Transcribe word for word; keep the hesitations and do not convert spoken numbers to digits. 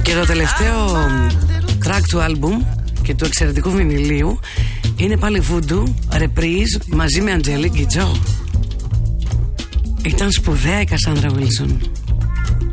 Και το τελευταίο track του άλμπουμ και του εξαιρετικού βινιλίου είναι πάλι Voodoo Reprise μαζί με Angelique Kidjo. Ήταν σπουδαία η Cassandra Wilson.